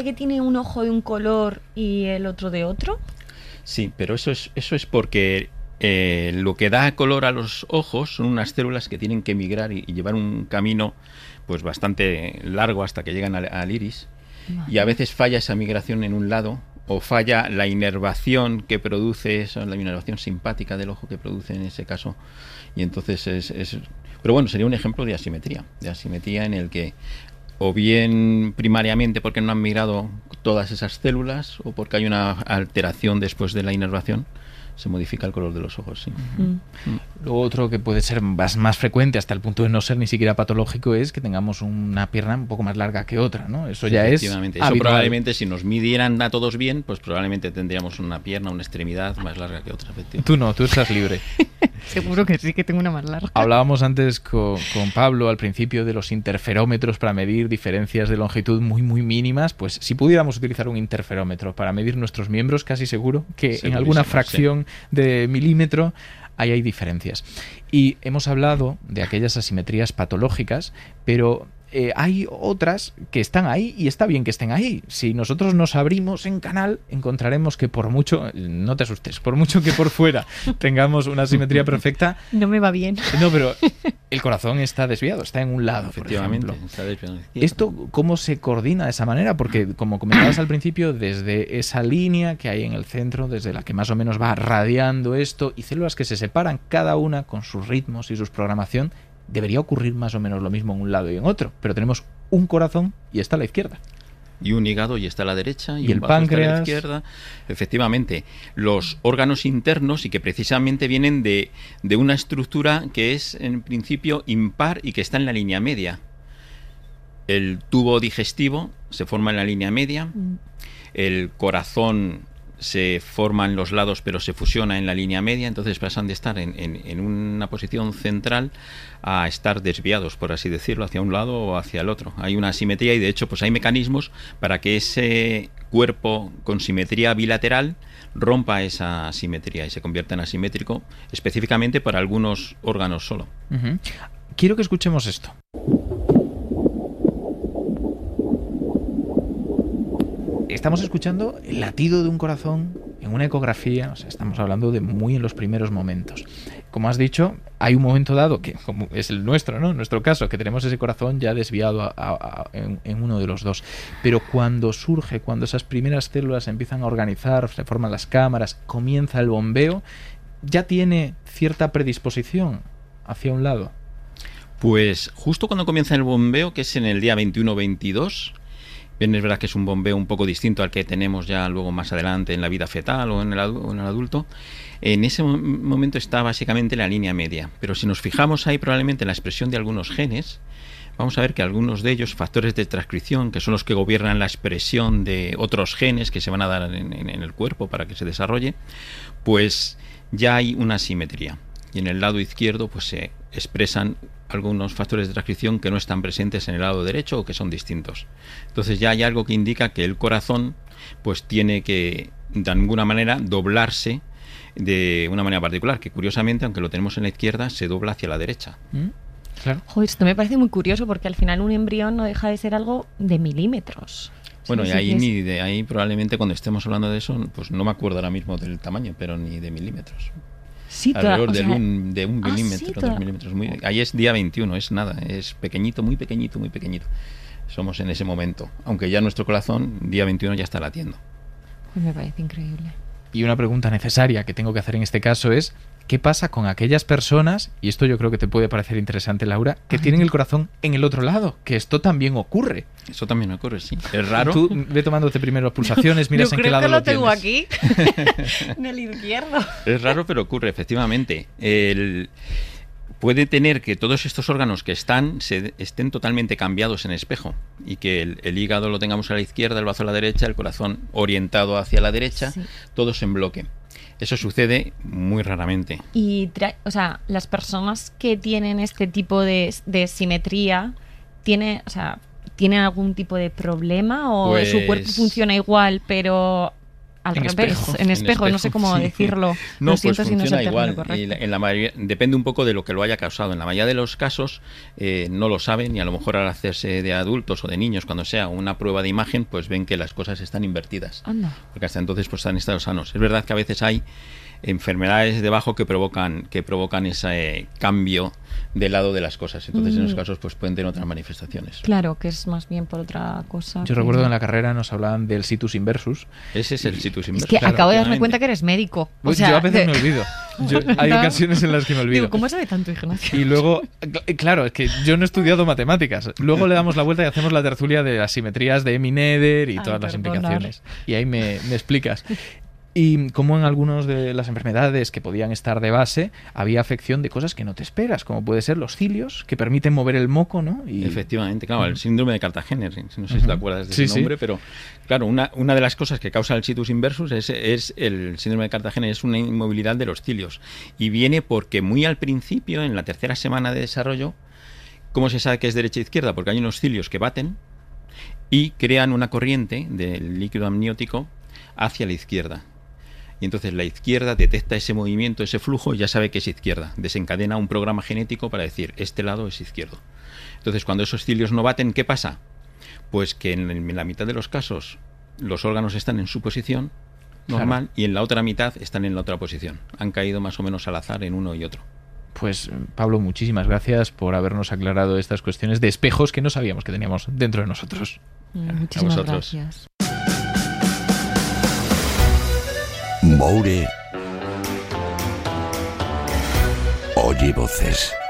gente que tiene un ojo de un color y el otro de otro? Sí, pero eso es porque lo que da color a los ojos son unas células que tienen que migrar y llevar un camino pues bastante largo hasta que llegan al iris. Vale. Y a veces falla esa migración en un lado, o falla la inervación que produce eso, la inervación simpática del ojo que produce en ese caso. Y entonces pero bueno, sería un ejemplo de asimetría en el que o bien primariamente porque no han migrado todas esas células, o porque hay una alteración después de la inervación, se modifica el color de los ojos, sí. Lo otro que puede ser más frecuente, hasta el punto de no ser ni siquiera patológico, es que tengamos una pierna un poco más larga que otra, ¿no? Eso ya es habitual. Eso probablemente, si nos midieran a todos bien, pues probablemente tendríamos una pierna, una extremidad más larga que otra. Tú no, tú estás libre. Seguro que sí, que tengo una más larga. Hablábamos antes con Pablo al principio de los interferómetros para medir diferencias de longitud muy mínimas. Pues si pudiéramos utilizar un interferómetro para medir nuestros miembros, casi seguro que en alguna fracción de milímetro ahí hay diferencias. Y hemos hablado de aquellas asimetrías patológicas, pero hay otras que están ahí y está bien que estén ahí. Si nosotros nos abrimos en canal, encontraremos que por mucho, no te asustes, por mucho que por fuera tengamos una simetría perfecta, no me va bien. No, pero el corazón está desviado, está en un lado, efectivamente, por ejemplo. está desviado. ¿Esto cómo se coordina de esa manera? Porque, como comentabas al principio, desde esa línea que hay en el centro, desde la que más o menos va radiando esto, y células que se separan cada una con sus ritmos y su programación, debería ocurrir más o menos lo mismo en un lado y en otro, pero tenemos un corazón y está a la izquierda. Y un hígado y está a la derecha, y el páncreas está a la izquierda. Efectivamente, los órganos internos, y que precisamente vienen de una estructura que es en principio impar y que está en la línea media. El tubo digestivo se forma en la línea media, el corazón se forma en los lados pero se fusiona en la línea media, entonces pasan de estar en una posición central a estar desviados, por así decirlo, hacia un lado o hacia el otro. Hay una asimetría y de hecho pues hay mecanismos para que ese cuerpo con simetría bilateral rompa esa asimetría y se convierta en asimétrico, específicamente para algunos órganos solo. Quiero que escuchemos esto. Estamos escuchando el latido de un corazón en una ecografía, o sea, estamos hablando de muy en los primeros momentos. Como has dicho, hay un momento dado, que como es el nuestro, ¿no? En nuestro caso, que tenemos ese corazón ya desviado en uno de los dos. Pero cuando surge, cuando esas primeras células empiezan a organizar, se forman las cámaras, comienza el bombeo, ¿ya tiene cierta predisposición hacia un lado? Pues justo cuando comienza el bombeo, que es en el día 21-22, bien, es verdad que es un bombeo un poco distinto al que tenemos ya luego más adelante en la vida fetal o en el adulto. En ese momento está básicamente la línea media. Pero si nos fijamos ahí probablemente en la expresión de algunos genes, vamos a ver que algunos de ellos, factores de transcripción, que son los que gobiernan la expresión de otros genes que se van a dar en el cuerpo para que se desarrolle, pues ya hay una asimetría. Y en el lado izquierdo pues se expresan algunos factores de transcripción que no están presentes en el lado derecho o que son distintos. Entonces ya hay algo que indica que el corazón pues tiene que de alguna manera doblarse de una manera particular, que curiosamente, aunque lo tenemos en la izquierda, se dobla hacia la derecha. Claro. Joder, esto me parece muy curioso porque al final un embrión no deja de ser algo de milímetros. Bueno, sí, y ahí probablemente cuando estemos hablando de eso, pues no me acuerdo ahora mismo del tamaño, pero ni de milímetros. Sí, alrededor de un milímetro, sí, 2 milímetros. Ahí es día 21, es nada, es pequeñito, muy pequeñito, muy pequeñito. Somos en ese momento, aunque ya nuestro corazón, día 21, ya está latiendo. Pues me parece increíble. Y una pregunta necesaria que tengo que hacer en este caso es, ¿qué pasa con aquellas personas, y esto yo creo que te puede parecer interesante, Laura, que tienen el corazón en el otro lado? Que esto también ocurre. Eso también ocurre, sí. Es raro. Tú ve tomándote primero las pulsaciones, miras en qué lado lo tienes. Yo creo que lo tengo aquí, en el izquierdo. Es raro, pero ocurre, efectivamente. Puede tener que todos estos órganos que estén totalmente cambiados en espejo y que el hígado lo tengamos a la izquierda, el bazo a la derecha, el corazón orientado hacia la derecha, sí, todos en bloque. Eso sucede muy raramente. Y, las personas que tienen este tipo de simetría, ¿tienen algún tipo de problema o su cuerpo funciona igual, pero al En revés, espejo. en espejo, En no sé espejo, cómo sí. decirlo. No, Lo siento pues si no es el funciona término igual. correcto. En la mayoría, depende un poco de lo que lo haya causado. En la mayoría de los casos no lo saben, y a lo mejor al hacerse de adultos o de niños, cuando sea una prueba de imagen, pues ven que las cosas están invertidas. Anda. Porque hasta entonces pues están en estados sanos. Es verdad que a veces hay enfermedades debajo que provocan ese cambio del lado de las cosas. Entonces en esos casos pues pueden tener otras manifestaciones. Claro, que es más bien por otra cosa. Yo recuerdo en la carrera nos hablaban del situs inversus. Ese es el situs Es inversus. que Claro, acabo de darme efectivamente. cuenta que eres médico. O Pues sea, yo a veces me olvido. Hay ¿Verdad? ocasiones en las que me olvido. Digo, ¿cómo sabe tanto, Ignacio? Y luego, claro, es que yo no he estudiado matemáticas. Luego le damos la vuelta y hacemos la tertulia de las simetrías de Emi-Nether y Ay, todas las perdonad. implicaciones. Y ahí me explicas. Y como en algunas de las enfermedades que podían estar de base, había afección de cosas que no te esperas, como puede ser los cilios, que permiten mover el moco, ¿no? Y Efectivamente, claro, el síndrome de Cartagena, no sé si te acuerdas de Sí, ese sí. nombre, pero claro, una de las cosas que causa el situs inversus es el síndrome de Cartagena, es una inmovilidad de los cilios. Y viene porque muy al principio, en la tercera semana de desarrollo, ¿cómo se sabe que es derecha e izquierda? Porque hay unos cilios que baten y crean una corriente del líquido amniótico hacia la izquierda. Y entonces la izquierda detecta ese movimiento, ese flujo, y ya sabe que es izquierda. Desencadena un programa genético para decir, este lado es izquierdo. Entonces, cuando esos cilios no baten, ¿qué pasa? Pues que en la mitad de los casos los órganos están en su posición normal, y en la otra mitad están en la otra posición. Han caído más o menos al azar en uno y otro. pues Pablo, muchísimas gracias por habernos aclarado estas cuestiones de espejos que no sabíamos que teníamos dentro de nosotros. Muchísimas vosotros. gracias. Moure oye voces.